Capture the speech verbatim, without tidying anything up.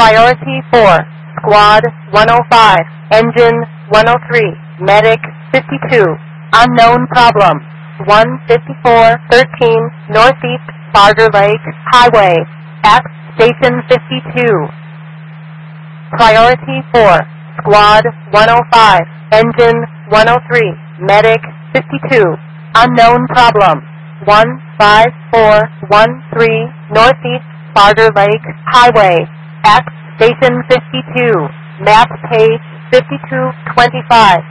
Priority four, Squad one oh five, Engine one oh three, Medic fifty-two, Unknown Problem, one fifty-four thirteen Northeast Barger Lake Highway, at Station fifty-two. Priority four, Squad one oh five, Engine one oh three, Medic fifty-two, Unknown Problem, one five four one three Northeast Barger Lake Highway, at Station fifty-two, map page fifty-two twenty-five.